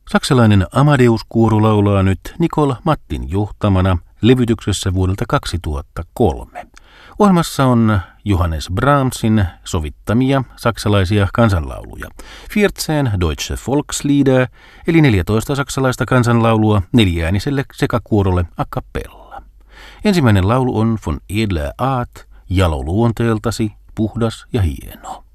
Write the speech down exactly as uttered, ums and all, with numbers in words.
Saksalainen Amadeus-kuoro laulaa nyt Nicole Mattin johtamana levytyksessä vuodelta kaksituhattakolme. Ohjelmassa on Johannes Brahmsin sovittamia saksalaisia kansanlauluja. vierzehn Deutsche Volkslieder, eli neljätoista saksalaista kansanlaulua neljääniselle sekakuorolle a cappella. Ensimmäinen laulu on Von edler Art, jalo luonteeltasi, puhdas ja hieno.